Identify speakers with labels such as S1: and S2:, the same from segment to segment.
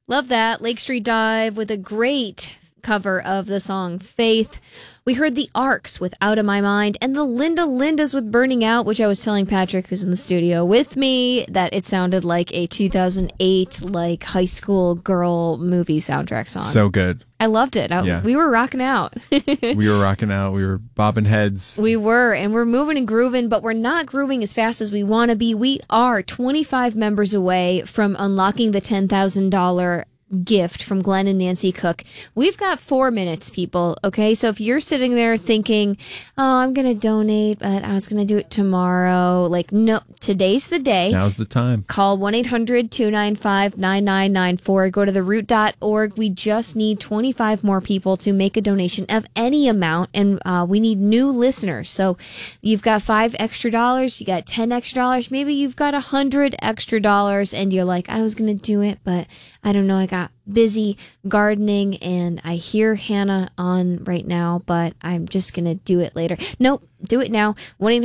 S1: Love that. Lake Street Dive with a great cover of the song Faith. We heard the Arcs with Out of My Mind and the Linda Lindas with Burning Out, which I was telling Patrick, who's in the studio with me, that it sounded like a 2008 like high school girl movie soundtrack song.
S2: So good.
S1: I loved it. We were rocking out.
S2: We were rocking out. We were bobbing heads.
S1: We were, and we're moving and grooving, but we're not grooving as fast as we want to be. We are 25 members away from unlocking the $10,000 gift from Glenn and Nancy Cook. We've got 4 minutes, people. Okay, so if you're sitting there thinking, oh, I'm gonna donate, but I was gonna do it tomorrow, like, no, today's the day.
S2: Now's the time.
S1: Call 1-800-295-9994. Go to theroot.org. We just need 25 more people to make a donation of any amount, and we need new listeners. So you've got $5 extra, you got $10 extra, maybe you've got $100 extra, and you're like, I was gonna do it, but I don't know, I got busy gardening, and I hear Hannah on right now, but I'm just going to do it later. Nope, do it now.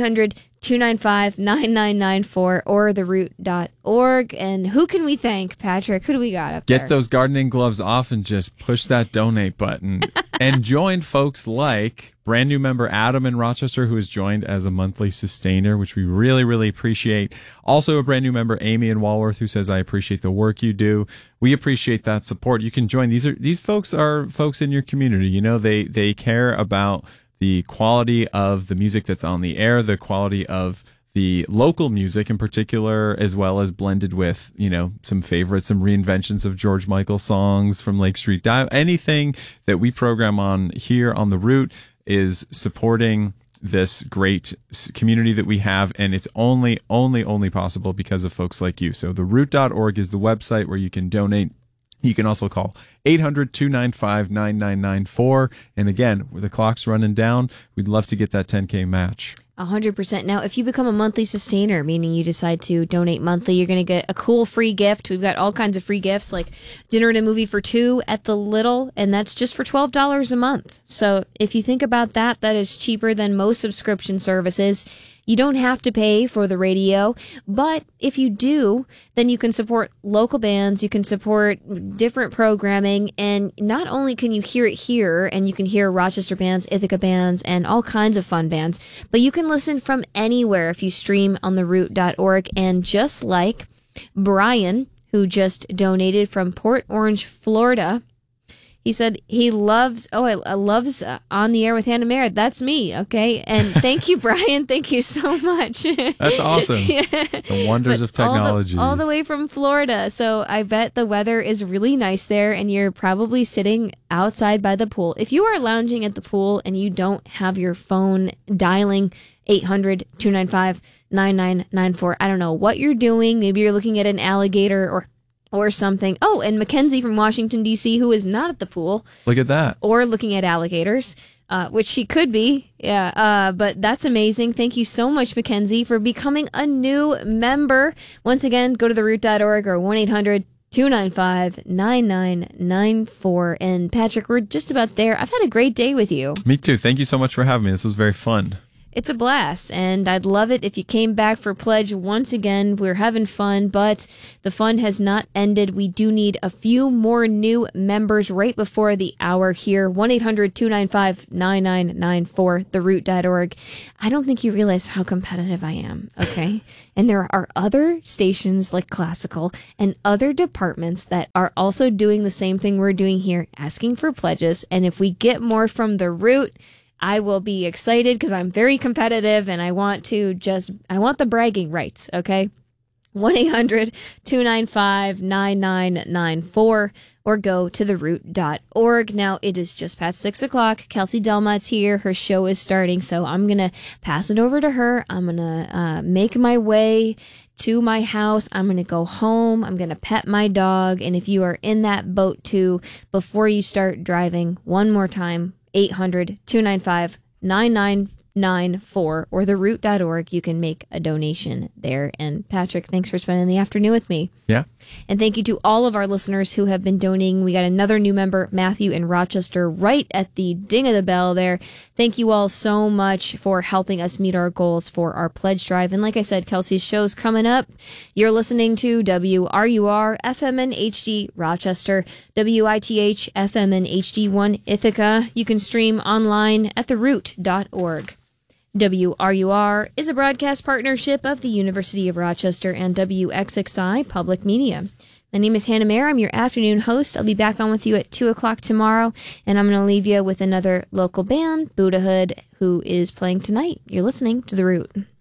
S1: 1-800-295-9994 or theroot.org. And who can we thank, Patrick? Who do we got up there?
S2: Get those gardening gloves off and just push that donate button. And join folks like brand new member Adam in Rochester, who has joined as a monthly sustainer, which we really, really appreciate. Also a brand new member, Amy in Walworth, who says, I appreciate the work you do. We appreciate that support. You can join. These folks are folks in your community. You know, they care about the quality of the music that's on the air, the quality of the local music in particular, as well as blended with, you know, some favorites, some reinventions of George Michael songs from Lake Street Dive. Anything that we program on here on The Root is supporting this great community that we have, and it's only possible because of folks like you. So theroot.org is the website where you can donate. You can also call 800-295-9994. And again, with the clock's running down, we'd love to get that 10K match.
S1: 100%. Now, if you become a monthly sustainer, meaning you decide to donate monthly, you're going to get a cool free gift. We've got all kinds of free gifts, like dinner and a movie for two at the Little, and that's just for $12 a month. So if you think about that, that is cheaper than most subscription services. You don't have to pay for the radio, but if you do, then you can support local bands, you can support different programming, and not only can you hear it here, and you can hear Rochester bands, Ithaca bands, and all kinds of fun bands, but you can listen from anywhere if you stream on theroot.org. And just like Brian, who just donated from Port Orange, Florida, he said he loves, I loves On the Air with Hannah Merritt. That's me, okay? And thank you, Brian. Thank you so much.
S2: That's awesome. Yeah. The wonders of technology.
S1: All the way from Florida. So I bet the weather is really nice there, and you're probably sitting outside by the pool. If you are lounging at the pool and you don't have your phone dialing 800-295-9994, I don't know what you're doing. Maybe you're looking at an alligator or something. Oh, and Mackenzie from Washington, D.C., who is not at the pool.
S2: Look at that.
S1: Or looking at alligators, which she could be. Yeah, but that's amazing. Thank you so much, Mackenzie, for becoming a new member. Once again, go to theroot.org or 1-800-295-9994. And Patrick, we're just about there. I've had a great day with you.
S2: Me too. Thank you so much for having me. This was very fun.
S1: It's a blast, and I'd love it if you came back for Pledge once again. We're having fun, but the fun has not ended. We do need a few more new members right before the hour here. 1-800-295-9994, theroot.org. I don't think you realize how competitive I am, okay? And there are other stations like Classical and other departments that are also doing the same thing we're doing here, asking for pledges. And if we get more from The Root, I will be excited because I'm very competitive and I want the bragging rights, okay? 1-800-295-9994 or go to theroot.org. Now, it is just past 6 o'clock. Kelsey Delmott's here. Her show is starting, so I'm going to pass it over to her. I'm going to make my way to my house. I'm going to go home. I'm going to pet my dog. And if you are in that boat too, before you start driving, one more time, 800-295-9994. 294 or theroot.org. You can make a donation there. And Patrick, thanks for spending the afternoon with me.
S2: Yeah.
S1: And thank you to all of our listeners who have been donating. We got another new member, Matthew in Rochester, right at the ding of the bell there. Thank you all so much for helping us meet our goals for our pledge drive. And like I said, Kelsey's show's coming up. You're listening to WRUR FMN HD Rochester, WITH FMN HD1 Ithaca. You can stream online at theroot.org. WRUR is a broadcast partnership of the University of Rochester and WXXI Public Media. My name is Hannah Mayer. I'm your afternoon host. I'll be back on with you at 2 o'clock tomorrow, and I'm going to leave you with another local band, Buddhahood, who is playing tonight. You're listening to The Root.